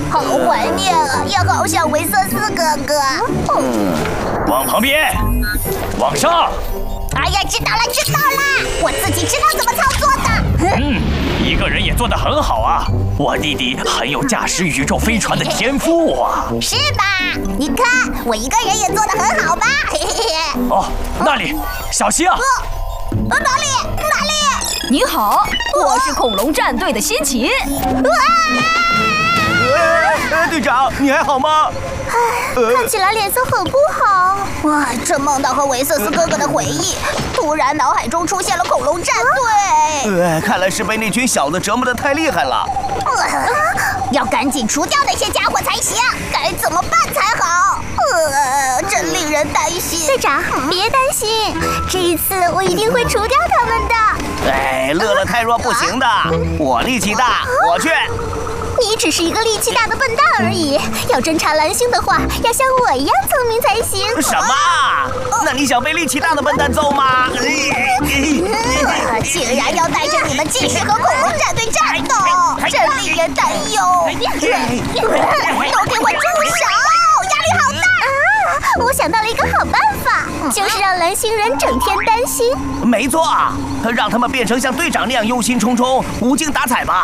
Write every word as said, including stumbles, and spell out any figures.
好怀念啊，也好想维瑟斯哥哥。 嗯，往旁边，往上。 哎呀，知道了，知道了，我自己知道怎么操作的。 嗯，一个人也做得很好啊。我弟弟很有驾驶宇宙飞船的天赋啊。 是吧？你看，我一个人也做得很好吧？嘿嘿嘿。 哦，那里，小心啊！ 呃，哪里？哪里？ 你好，我是恐龙战队的辛奇。 哎，队长，你还好吗？ 唉，看起来脸色很不好。哇，正梦到和维瑟斯哥哥的回忆，突然脑海中出现了恐龙战队。 呃，看来是被那群小子折磨得太厉害了。 呃，要赶紧除掉那些家伙才行。该怎么办才好？呃，真令人担心。 队长，别担心，这一次我一定会除掉他们的。 哎，乐乐太弱不行的，我力气大，我去。 你只是一个力气大的笨蛋而已，要侦察蓝星的话，要像我一样聪明才行。 什么？那你想被力气大的笨蛋揍吗？ 竟然要带着你们继续和恐龙战队战斗，真令人担忧！都给我住手！压力好大啊！我想到了一个好办法，就是让蓝星人整天担心。 没错，让他们变成像队长那样忧心忡忡、无精打采吧。